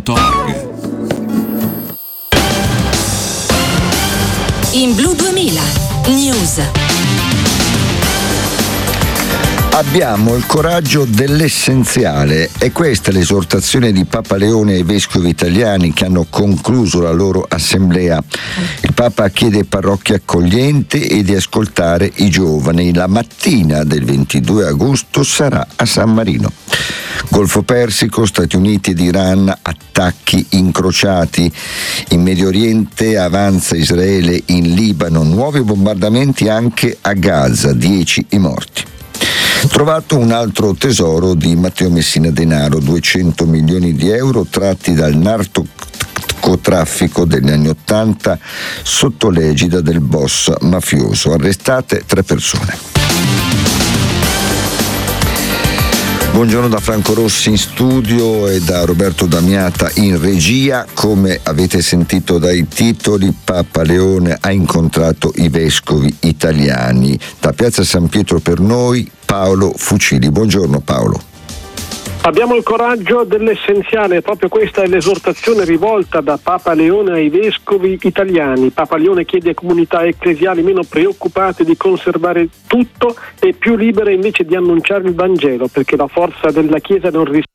radio.rai.it. In Blu 2000 News. Abbiamo il coraggio dell'essenziale. È questa l'esortazione di Papa Leone ai vescovi italiani che hanno concluso la loro assemblea. Il Papa chiede parrocchie accoglienti e di ascoltare i giovani. La mattina del 22 agosto sarà a San Marino. Golfo Persico, Stati Uniti ed Iran, attacchi incrociati. In Medio Oriente avanza Israele in Libano, nuovi bombardamenti anche a Gaza, 10 i morti. Trovato un altro tesoro di Matteo Messina Denaro, 200 milioni di euro tratti dal narcotraffico degli anni '80 sotto l'egida del boss mafioso. Arrestate 3 persone. Buongiorno da Franco Rossi in studio e da Roberto Damiata in regia. Come avete sentito dai titoli, Papa Leone ha incontrato i vescovi italiani. Da Piazza San Pietro per noi, Paolo Fucili. Buongiorno Paolo. Abbiamo il coraggio dell'essenziale, proprio questa è l'esortazione rivolta da Papa Leone ai vescovi italiani. Papa Leone chiede a comunità ecclesiali meno preoccupate di conservare tutto e più libere invece di annunciare il Vangelo, perché la forza della Chiesa non risponde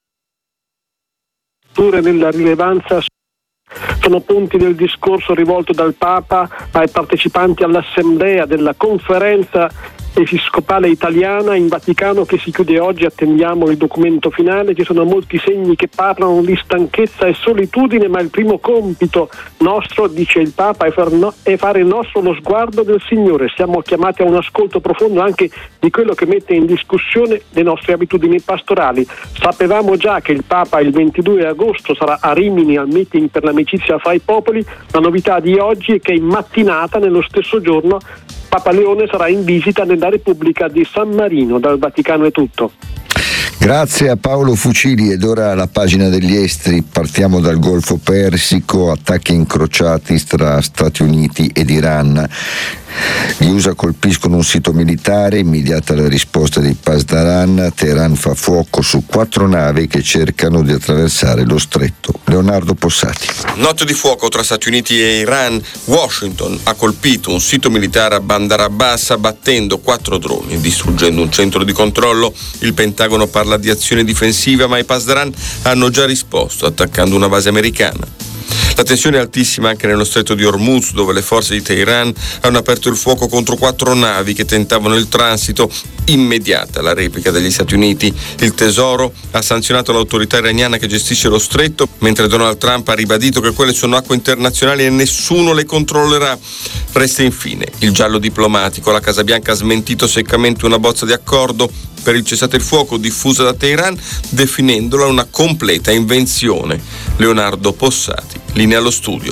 nella rilevanza. Sono punti del discorso rivolto dal Papa ai partecipanti all'assemblea della conferenza episcopale italiana in Vaticano che si chiude oggi. Attendiamo il documento finale. Ci sono molti segni che parlano di stanchezza e solitudine, ma il primo compito nostro, dice il Papa, è fare nostro lo sguardo del Signore. Siamo chiamati a un ascolto profondo anche di quello che mette in discussione le nostre abitudini pastorali. Sapevamo già che il Papa il 22 agosto sarà a Rimini al meeting per l'amicizia fra i popoli. La novità di oggi è che in mattinata, nello stesso giorno, Papa Leone sarà in visita nella Repubblica di San Marino. Dal Vaticano è tutto. Grazie a Paolo Fucili. Ed ora la pagina degli esteri. Partiamo dal Golfo Persico, attacchi incrociati tra Stati Uniti ed Iran. Gli USA colpiscono un sito militare, immediata la risposta di Pasdaran. Teheran fa fuoco su 4 navi che cercano di attraversare lo stretto. Leonardo Possati. Notte di fuoco tra Stati Uniti e Iran. Washington ha colpito un sito militare a Bandar Abbas abbattendo 4 droni, distruggendo un centro di controllo. Il Pentagono parla di azione difensiva, ma i Pasdaran hanno già risposto attaccando una base americana. La tensione è altissima anche nello stretto di Hormuz, dove le forze di Teheran hanno aperto il fuoco contro 4 navi che tentavano il transito. Immediata la replica degli Stati Uniti. Il Tesoro ha sanzionato l'autorità iraniana che gestisce lo stretto, mentre Donald Trump ha ribadito che quelle sono acque internazionali e nessuno le controllerà. Resta infine il giallo diplomatico. La Casa Bianca ha smentito seccamente una bozza di accordo per il cessate il fuoco diffusa da Teheran, definendola una completa invenzione. Leonardo Possati, linea allo studio.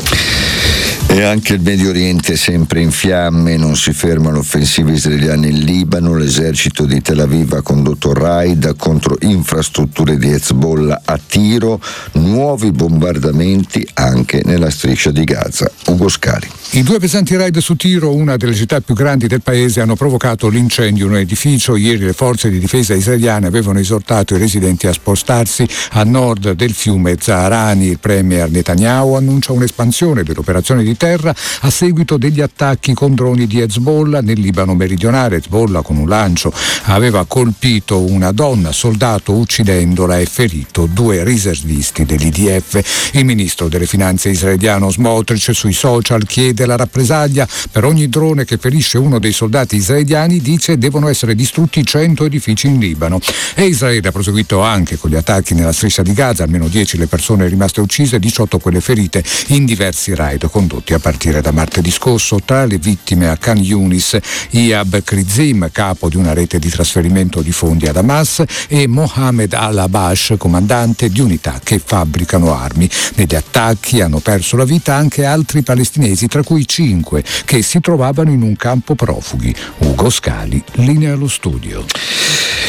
E anche il Medio Oriente è sempre in fiamme, non si ferma l'offensiva israeliana in Libano. L'esercito di Tel Aviv ha condotto raid contro infrastrutture di Hezbollah a Tiro, nuovi bombardamenti anche nella striscia di Gaza. Ugo Scali. I 2 pesanti raid su Tiro, una delle città più grandi del paese, hanno provocato l'incendio di un edificio. Ieri le forze di difesa israeliane avevano esortato i residenti a spostarsi a nord del fiume Zaharani. Il premier Netanyahu annuncia un'espansione dell'operazione di terra a seguito degli attacchi con droni di Hezbollah nel Libano meridionale. Hezbollah con un lancio aveva colpito una donna soldato uccidendola e ferito 2 riservisti dell'IDF. Il ministro delle finanze israeliano Smotrich sui social chiede la rappresaglia per ogni drone che ferisce uno dei soldati israeliani. Dice devono essere distrutti 100 edifici in Libano. E Israele ha proseguito anche con gli attacchi nella striscia di Gaza, almeno 10 le persone rimaste uccise, 18 quelle ferite in diversi raid condotti a partire da martedì scorso. Tra le vittime a Khan Yunis, Iyab Krizim, capo di una rete di trasferimento di fondi ad Hamas, e Mohammed al-Abash, comandante di unità che fabbricano armi. Negli attacchi hanno perso la vita anche altri palestinesi, tra cui 5 che si trovavano in un campo profughi. Ugo Scali, linea allo studio.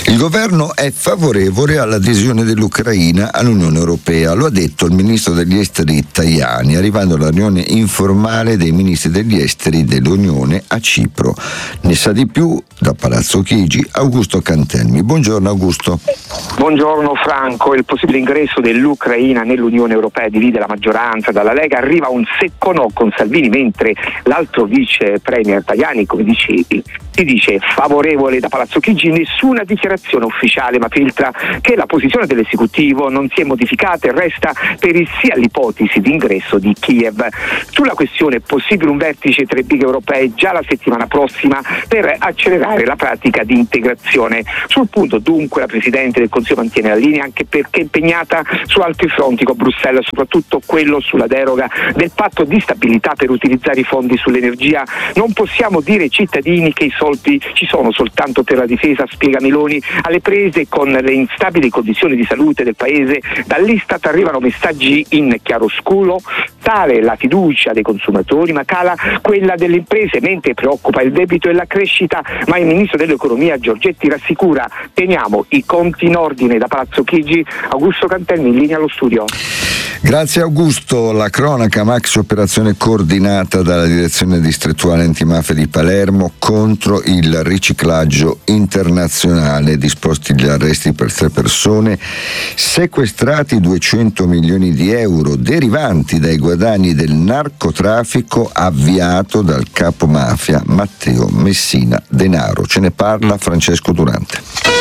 Il governo è favorevole all'adesione dell'Ucraina all'Unione Europea, lo ha detto il ministro degli esteri Tajani, arrivando alla riunione informale dei ministri degli esteri dell'Unione a Cipro. Ne sa di più da Palazzo Chigi Augusto Cantelmi. Buongiorno Augusto. Buongiorno Franco. Il possibile ingresso dell'Ucraina nell'Unione Europea divide la maggioranza. Dalla Lega arriva un secco no con Salvini, mentre l'altro vice premier Tajani, come dicevi, si dice favorevole. Da Palazzo Chigi nessuna dichiarazione ufficiale, ma filtra che la posizione dell'esecutivo non si è modificata e resta per il sì all'ipotesi di ingresso di Kiev. Sulla questione è possibile un vertice tra i big europei già la settimana prossima per accelerare la pratica di integrazione. Sul punto dunque la Presidente del Consiglio mantiene la linea, anche perché è impegnata su altri fronti con Bruxelles, soprattutto quello sulla deroga del patto di stabilità per utilizzare i fondi sull'energia. Non possiamo dire ai cittadini che i soldi ci sono soltanto per la difesa, spiega Meloni. Alle prese con le instabili condizioni di salute del paese, dall'Istat arrivano messaggi in chiaroscuro. Tale la fiducia dei consumatori, ma cala quella delle imprese, mentre preoccupa il debito e la crescita, ma il ministro dell'economia Giorgetti rassicura: teniamo i conti in ordine. Da Palazzo Chigi Augusto Cantelmi, in linea allo studio. Grazie Augusto. La cronaca: maxi operazione coordinata dalla direzione distrettuale antimafia di Palermo contro il riciclaggio internazionale, disposti gli arresti per 3 persone, sequestrati 200 milioni di euro derivanti dai guadagni del narcotraffico avviato dal capo mafia Matteo Messina Denaro. Ce ne parla Francesco Durante.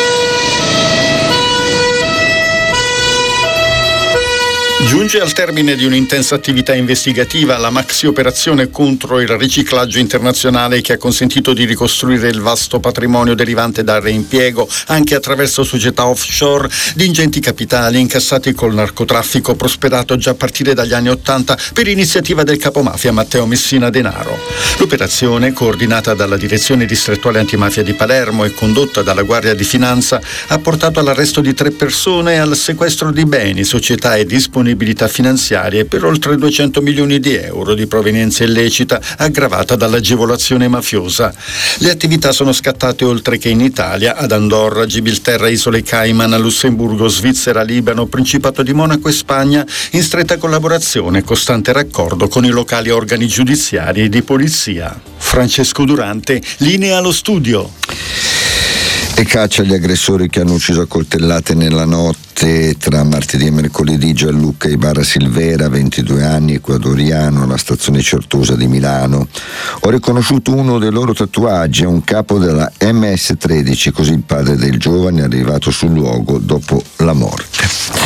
Giunge al termine di un'intensa attività investigativa la maxi operazione contro il riciclaggio internazionale, che ha consentito di ricostruire il vasto patrimonio derivante dal reimpiego, anche attraverso società offshore, di ingenti capitali incassati col narcotraffico prosperato già a partire dagli anni '80 per iniziativa del capomafia Matteo Messina Denaro. L'operazione, coordinata dalla direzione distrettuale antimafia di Palermo e condotta dalla Guardia di Finanza, ha portato all'arresto di 3 persone e al sequestro di beni, società e disponibilità finanziarie per oltre 200 milioni di euro di provenienza illecita aggravata dall'agevolazione mafiosa. Le attività sono scattate oltre che in Italia, ad Andorra, Gibilterra, Isole Cayman, Lussemburgo, Svizzera, Libano, Principato di Monaco e Spagna, in stretta collaborazione e costante raccordo con i locali organi giudiziari e di polizia. Francesco Durante, linea allo studio. E caccia agli aggressori che hanno ucciso a coltellate nella notte tra martedì e mercoledì Gianluca Ibarra Silvera, 22 anni, ecuadoriano, alla stazione Certosa di Milano. Ho riconosciuto uno dei loro tatuaggi, è un capo della MS-13, così il padre del giovane è arrivato sul luogo dopo la morte.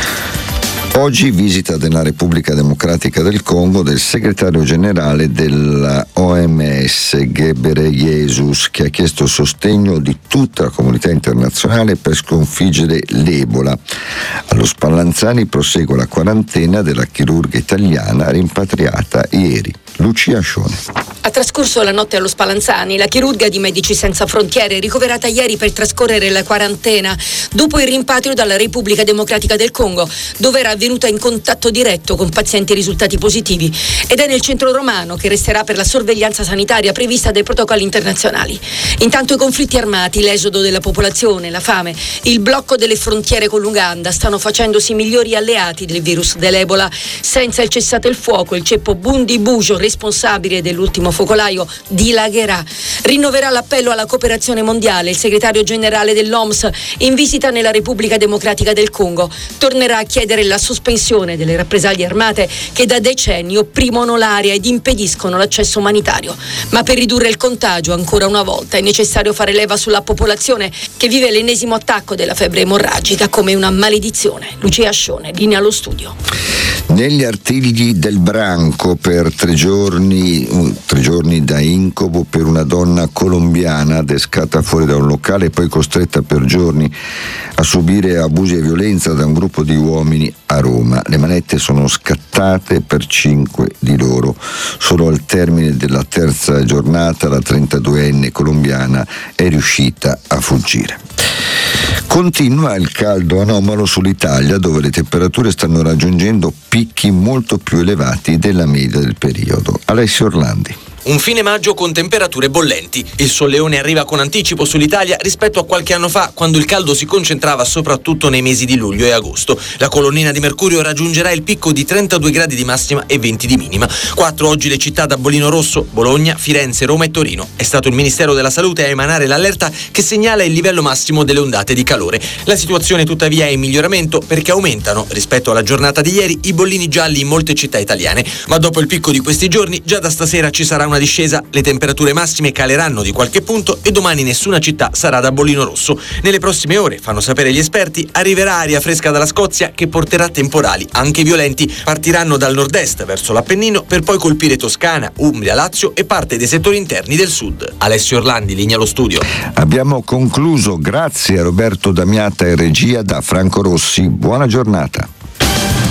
Oggi visita nella Repubblica Democratica del Congo del segretario generale della OMS Ghebreyesus, che ha chiesto sostegno di tutta la comunità internazionale per sconfiggere l'Ebola. Allo Spallanzani prosegue la quarantena della chirurga italiana rimpatriata ieri. Lucia Scione. Ha trascorso la notte allo Spallanzani. La chirurga di Medici Senza Frontiere, ricoverata ieri per trascorrere la quarantena dopo il rimpatrio dalla Repubblica Democratica del Congo, dove era venuta in contatto diretto con pazienti risultati positivi, ed è nel centro romano, che resterà per la sorveglianza sanitaria prevista dai protocolli internazionali. Intanto i conflitti armati, l'esodo della popolazione, la fame, il blocco delle frontiere con l'Uganda stanno facendosi migliori alleati del virus dell'Ebola. Senza il cessate il fuoco, il ceppo Bundi Bugio, responsabile dell'ultimo focolaio, dilagherà. Rinnoverà l'appello alla cooperazione mondiale il segretario generale dell'OMS in visita nella Repubblica Democratica del Congo. Tornerà a chiedere la sospensione delle rappresaglie armate che da decenni opprimono l'area ed impediscono l'accesso umanitario. Ma per ridurre il contagio, ancora una volta, è necessario fare leva sulla popolazione che vive l'ennesimo attacco della febbre emorragica come una maledizione. Lucia Scione, linea allo studio. Negli artigli del branco per 3 giorni da incubo per una donna colombiana adescata fuori da un locale e poi costretta per giorni a subire abusi e violenza da un gruppo di uomini a Roma. Le manette sono scattate per 5 di loro. Solo al termine della 3ª giornata la 32enne colombiana è riuscita a fuggire. Continua il caldo anomalo sull'Italia, dove le temperature stanno raggiungendo picchi molto più elevati della media del periodo. Alessio Orlandi. Un fine maggio con temperature bollenti. Il solleone arriva con anticipo sull'Italia rispetto a qualche anno fa, quando il caldo si concentrava soprattutto nei mesi di luglio e agosto. La colonnina di mercurio raggiungerà il picco di 32 gradi di massima e 20 di minima. 4 oggi le città da bollino rosso: Bologna, Firenze, Roma e Torino. È stato il Ministero della Salute a emanare l'allerta che segnala il livello massimo delle ondate di calore. La situazione tuttavia è in miglioramento, perché aumentano, rispetto alla giornata di ieri, i bollini gialli in molte città italiane. Ma dopo il picco di questi giorni, già da stasera ci sarà una discesa, le temperature massime caleranno di qualche punto e domani nessuna città sarà da bollino rosso. Nelle prossime ore, fanno sapere gli esperti, arriverà aria fresca dalla Scozia che porterà temporali, anche violenti. Partiranno dal nord-est verso l'Appennino per poi colpire Toscana, Umbria, Lazio e parte dei settori interni del sud. Alessio Orlandi, linea allo studio. Abbiamo concluso, grazie a Roberto Damiata e regia da Franco Rossi. Buona giornata.